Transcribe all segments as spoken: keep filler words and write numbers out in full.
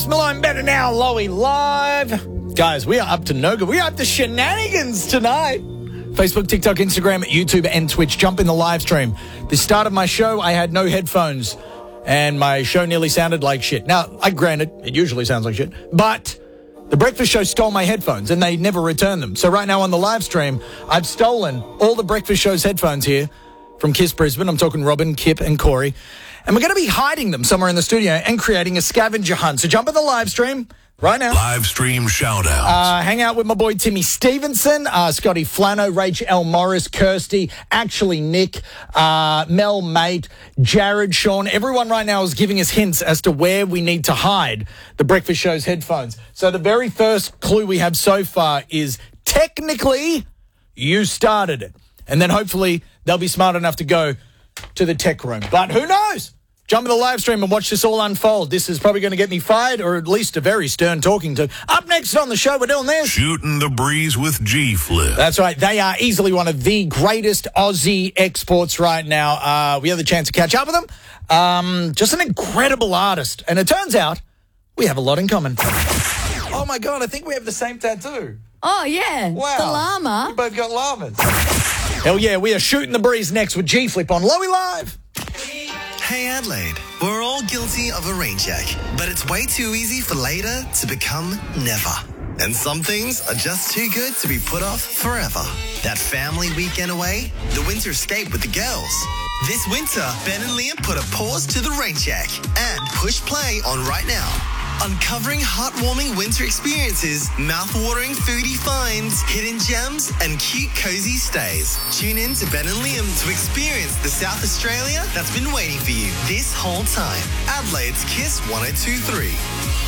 Malone better now, Lowy Live. Guys, we are up to no good. We are up to shenanigans tonight. Facebook, TikTok, Instagram, YouTube, and Twitch. Jump in the live stream. The start of my show, I had no headphones, and my show nearly sounded like shit. Now, I granted, it usually sounds like shit, but the breakfast show stole my headphones, and they never returned them. So right now on the live stream, I've stolen all the breakfast show's headphones here from Kiss Brisbane. I'm talking Robin, Kip, and Corey. And we're going to be hiding them somewhere in the studio and creating a scavenger hunt. So jump in the live stream right now. Live stream shout-outs. Uh, hang out with my boy Timmy Stevenson, uh, Scotty Flano, Rach L. Morris, Kirsty, actually Nick, uh, Mel Mate, Jared, Sean. Everyone right now is giving us hints as to where we need to hide the breakfast show's headphones. So the very first clue we have so far is technically you started it. And then hopefully they'll be smart enough to go to the tech room. But who knows? Jump in the live stream and watch this all unfold. This is probably going to get me fired, or at least a very stern talking to. Up next on the show, we're doing this. Shooting the breeze with G-Flip. That's right. They are easily one of the greatest Aussie exports right now. Uh, we have the chance to catch up with them. Um, just an incredible artist. And it turns out we have a lot in common. Oh, my God. I think we have the same tattoo. Oh, yeah. Wow. The llama. We both got llamas. Hell yeah, we are shooting the breeze next with G-Flip on Lowy Live. Hey Adelaide, we're all guilty of a rain check, but it's way too easy for later to become never. And some things are just too good to be put off forever. That family weekend away, the winter escape with the girls. This winter, Ben and Liam put a pause to the rain check and push play on right now. Uncovering heartwarming winter experiences, mouth-watering foodie finds, hidden gems, and cute cozy stays. Tune in to Ben and Liam to experience the South Australia that's been waiting for you this whole time. Adelaide's Kiss one oh two point three.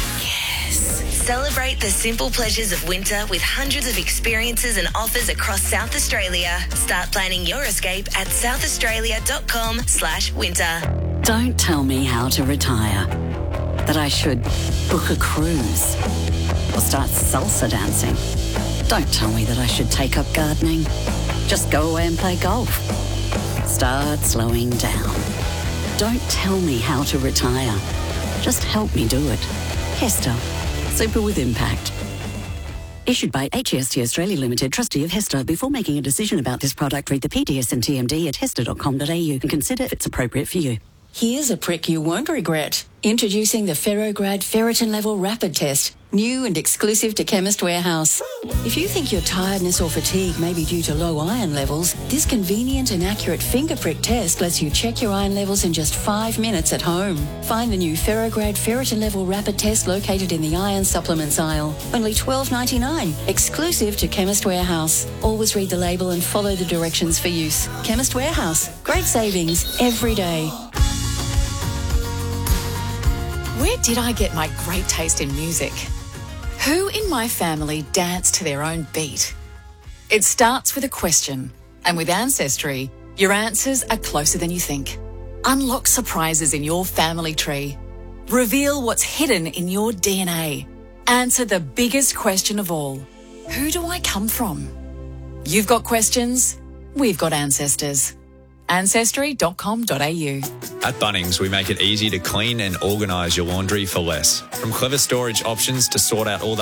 Celebrate the simple pleasures of winter with hundreds of experiences and offers across South Australia. Start planning your escape at southaustralia.com slash winter. Don't tell me how to retire. That I should book a cruise or start salsa dancing. Don't tell me that I should take up gardening. Just go away and play golf. Start slowing down. Don't tell me how to retire. Just help me do it. Hester. Super with impact. Issued by H E S T Australia Limited, trustee of Hester. Before making a decision about this product, read the P D S and T M D at hester dot com dot a u and consider if it's appropriate for you. Here's a prick you won't regret. Introducing the Ferrograd Ferritin Level Rapid Test. New and exclusive to Chemist Warehouse. If you think your tiredness or fatigue may be due to low iron levels, this convenient and accurate finger prick test lets you check your iron levels in just five minutes at home. Find the new Ferrograd Ferritin Level Rapid Test located in the iron supplements aisle. Only twelve ninety-nine, exclusive to Chemist Warehouse. Always read the label and follow the directions for use. Chemist Warehouse. Great savings every day. Where did I get my great taste in music? Who in my family danced to their own beat? It starts with a question, and with Ancestry, your answers are closer than you think. Unlock surprises in your family tree. Reveal what's hidden in your D N A. Answer the biggest question of all. Who do I come from? You've got questions, we've got ancestors. ancestry dot com dot a u. At Bunnings, we make it easy to clean and organise your laundry for less. From clever storage options to sort out all the